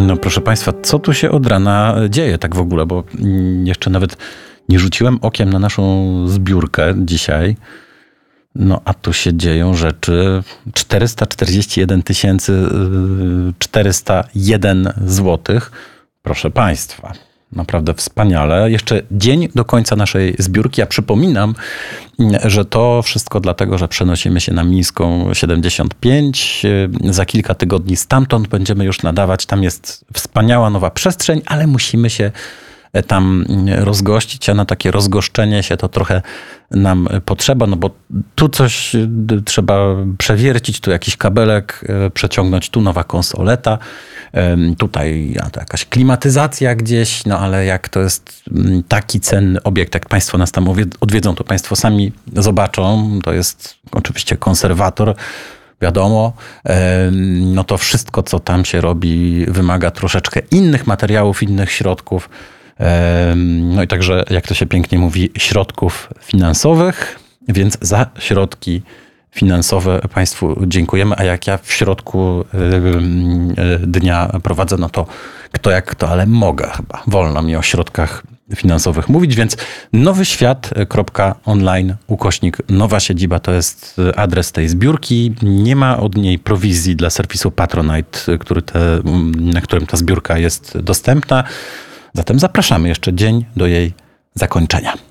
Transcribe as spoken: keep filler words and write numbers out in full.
No proszę Państwa, co tu się od rana dzieje tak w ogóle, bo jeszcze nawet nie rzuciłem okiem na naszą zbiórkę dzisiaj. No a tu się dzieją rzeczy. czterysta czterdzieści jeden tysięcy czterysta jeden złotych. Proszę Państwa, naprawdę wspaniale. Jeszcze dzień do końca naszej zbiórki. Ja przypominam, że to wszystko dlatego, że przenosimy się na Mińską siedemdziesiąt pięć. Za kilka tygodni stamtąd będziemy już nadawać. Tam jest wspaniała nowa przestrzeń, ale musimy się tam rozgościć, a na takie rozgoszczenie się to trochę nam potrzeba, no bo tu coś trzeba przewiercić, tu jakiś kabelek przeciągnąć, tu nowa konsoleta, tutaj to jakaś klimatyzacja gdzieś, no ale jak to jest taki cenny obiekt, jak Państwo nas tam odwiedzą, to Państwo sami zobaczą, to jest oczywiście konserwator, wiadomo, no to wszystko, co tam się robi, wymaga troszeczkę innych materiałów, innych środków. No i także, jak to się pięknie mówi, środków finansowych, więc za środki finansowe Państwu dziękujemy, a jak ja w środku dnia prowadzę, no to kto jak kto, ale mogę chyba, wolno mi o środkach finansowych mówić, więc nowyświat kropka online ukośnik nowa siedziba to jest adres tej zbiórki. Nie ma od niej prowizji dla serwisu Patronite, który te, na którym ta zbiórka jest dostępna. Zatem zapraszamy jeszcze dzień do jej zakończenia.